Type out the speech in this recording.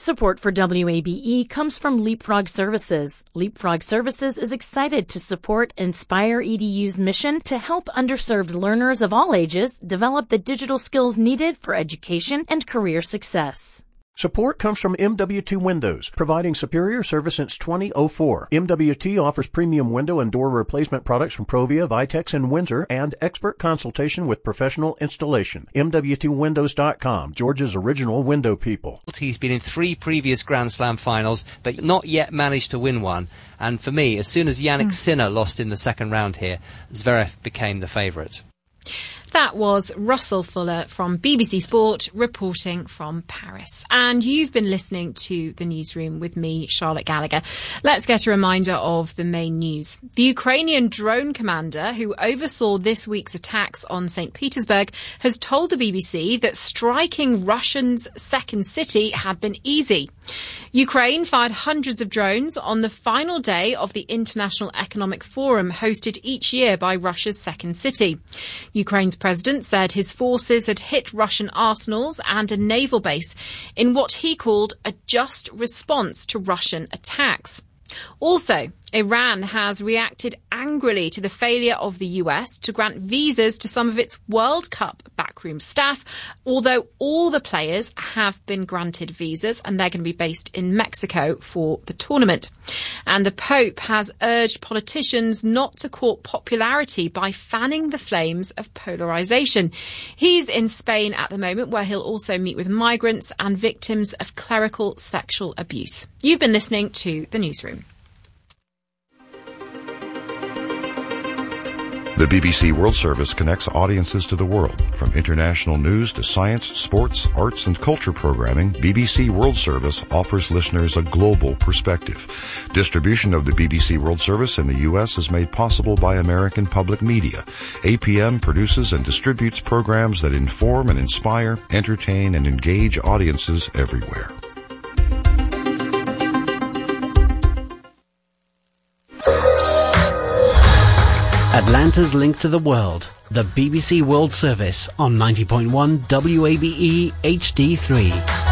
Support for WABE comes from Leapfrog Services. Leapfrog Services is excited to support Inspire EDU's mission to help underserved learners of all ages develop the digital skills needed for education and career success. Support comes from MWT Windows, providing superior service since 2004. MWT offers premium window and door replacement products from Provia, Vitex, and Windsor, and expert consultation with professional installation. MWTWindows.com, Georgia's original window people. He's been in 3 previous Grand Slam finals, but not yet managed to win one. And for me, as soon as Yannick Sinner lost in the second round here, Zverev became the favourite. That was Russell Fuller from BBC Sport reporting from Paris. And you've been listening to The Newsroom with me, Charlotte Gallagher. Let's get a reminder of the main news. The Ukrainian drone commander who oversaw this week's attacks on St. Petersburg has told the BBC that striking Russia's second city had been easy. Ukraine fired hundreds of drones on the final day of the International Economic Forum hosted each year by Russia's second city. Ukraine's president said his forces had hit Russian arsenals and a naval base in what he called a just response to Russian attacks. Also, Iran has reacted angrily to the failure of the US to grant visas to some of its World Cup backroom staff, although all the players have been granted visas and they're going to be based in Mexico for the tournament. And the Pope has urged politicians not to court popularity by fanning the flames of polarisation. He's in Spain at the moment, where he'll also meet with migrants and victims of clerical sexual abuse. You've been listening to The Newsroom. The BBC World Service connects audiences to the world. From international news to science, sports, arts, and culture programming, BBC World Service offers listeners a global perspective. Distribution of the BBC World Service in the U.S. is made possible by American Public Media. APM produces and distributes programs that inform and inspire, entertain, and engage audiences everywhere. Atlanta's link to the world, the BBC World Service on 90.1 WABE HD3.